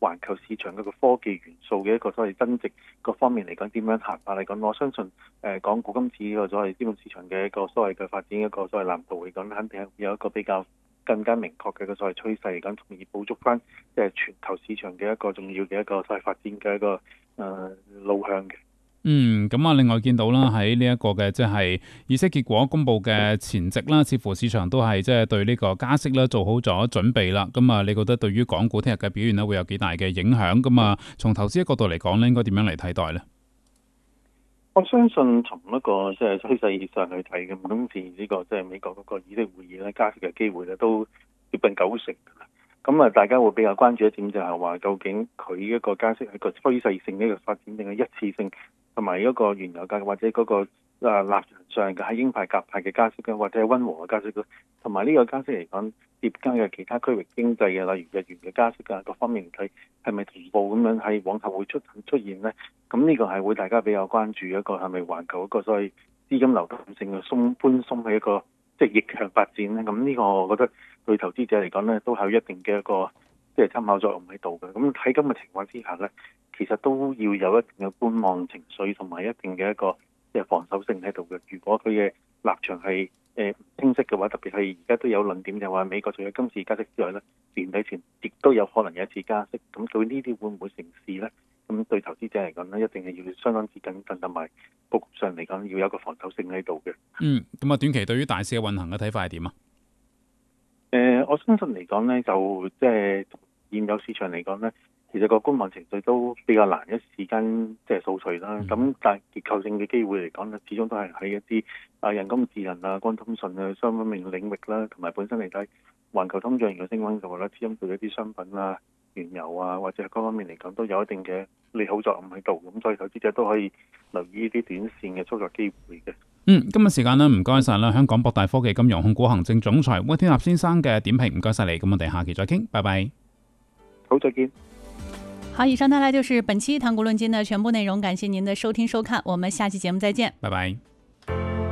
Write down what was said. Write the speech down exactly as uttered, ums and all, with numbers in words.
環球市場嗰個科技元素嘅一個所謂增值各方面嚟講點樣行法嚟講，我相信誒、呃、港股今次呢個所謂資本市場嘅一個所謂嘅發展一個所謂藍圖嚟講，肯定係有一個比較更加明確嘅一個所謂趨勢嚟講，從而捕捉翻即係全球市場嘅一個重要嘅一個所謂發展嘅一個誒、呃、路向嘅。 嗯，咁啊，另外見到啦，喺呢一個嘅即係議息結果公布嘅前夕啦，似乎市場都係即係對呢個加息啦做好咗準備啦。咁啊，你覺得對於港股聽日嘅表現咧會有幾大嘅影響？咁啊，從投資嘅角度嚟講咧，應該點樣嚟睇待呢？ 我相信從一個即係趨勢上去睇嘅，今次呢個即係美國嗰個議息會議咧，加息嘅機會咧都接近九成。咁啊，大家會比較關注一點就係話，究竟佢一個加息係個趨勢性嘅一個發展，定係一次性，同埋一個原油價或者嗰個啊立場上嘅係鷹派鴿派嘅加息嘅，或者係溫和嘅加息嘅，同埋呢個加息嚟講疊加嘅其他區域經濟嘅，例如日元嘅加息啊，各方面嚟睇係咪同步咁樣係往後會出出現呢？咁呢個係會大家比較關注一個係咪環球一個所謂資金流動性嘅鬆寬鬆嘅一個即係逆向發展呢？咁呢個我覺得對投資者嚟講呢，都係有一定嘅一個即係參考作用喺度嘅。咁喺咁嘅情況之下呢，其實都要有一定嘅觀望情緒同埋一定嘅一個即係防守性喺度嘅。如果佢嘅立場係誒唔清晰嘅話，特別係而家都有論點就話美國除咗今次加息之外呢，年底前亦都有可能有一次加息。咁對呢啲會唔會成事呢？咁對投資者嚟講呢，一定係要相當之謹慎，同埋佈局上嚟講要有一個防守性喺度嘅。 嗯，咁啊，短期對於大市嘅運行嘅睇法係點啊？ 誒、呃，我相信嚟講呢，就即係現有市場嚟講呢，其實個觀望情緒都比較難一時間即係掃除啦。咁、嗯、但係結構性嘅機會嚟講呢，始終都係喺一啲啊人工智能啊、光通訊啊相關面領域啦，同埋本身嚟睇環球通脹如果升溫嘅話咧，始終對一啲商品啊、原油啊或者係各方面嚟講都有一定嘅利好作用喺度。咁所以投資者都可以留意呢啲短線嘅操作機會嘅。 嗯，今日時間呢，唔該晒啦，香港博大科技金融控股行政總裁溫天納先生嘅點評，唔該晒你。咁我哋下期再傾，拜拜。 好，再見。 好，以上帶來就是本期談股論金的全部內容，感謝您的收聽收看，我們下期節目再見， 拜拜。